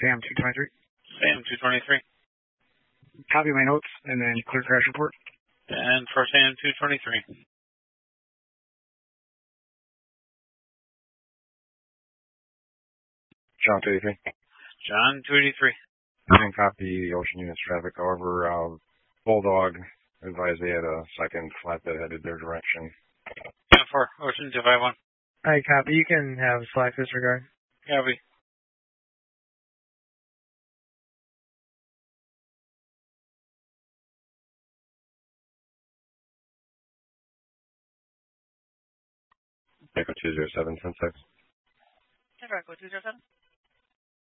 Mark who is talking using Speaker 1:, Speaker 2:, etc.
Speaker 1: Sam 223.
Speaker 2: Sam 223.
Speaker 1: Copy my notes and then clear crash report.
Speaker 2: And for Sam 223.
Speaker 3: John 283.
Speaker 2: John 283.
Speaker 3: I didn't copy Ocean Units traffic. However, Bulldog advised they had a second flatbed headed their direction.
Speaker 2: And for Ocean 251.
Speaker 1: Alright, copy. You can have Slack disregard.
Speaker 2: Copy.
Speaker 3: Echo 207, 10-6.
Speaker 4: Echo 207.